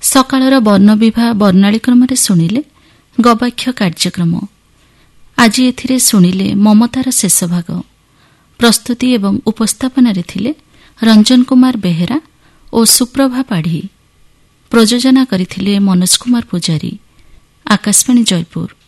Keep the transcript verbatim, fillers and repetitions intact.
ସକାଳର ବର୍ଣ୍ଣବିଭା ବର୍ଣ୍ଣାଳୀ କ୍ରମରେ ଶୁଣିଲେ ଗବାକ୍ଷ କାର୍ଯ୍ୟକ୍ରମ। ଆଜି ଏଥିରେ ଶୁଣିଲେ ମମତାର ଶେଷ ଭାଗ। ପ୍ରସ୍ତୁତି ଏବଂ ଉପସ୍ଥାପନାରେ ଥିଲେ ରଞ୍ଜନ କୁମାର ବେହେରା ଓ ସୁପ୍ରଭା ପାଢ଼ୀ। ପ୍ରଯୋଜନା କରିଥିଲେ ମନୋଜ କୁମାର ପୂଜାରୀ। ଆକାଶବାଣୀ ଜୟପୁର।